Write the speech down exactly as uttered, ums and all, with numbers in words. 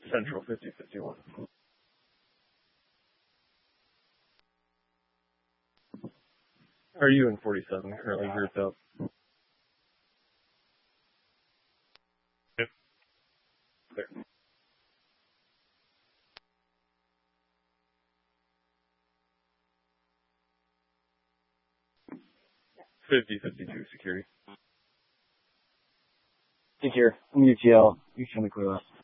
Central fifty fifty-one. Are you in forty-seven currently grouped up? Yep. Clear. fifty fifty-two security. Secure. I'm U T L. You can clear us.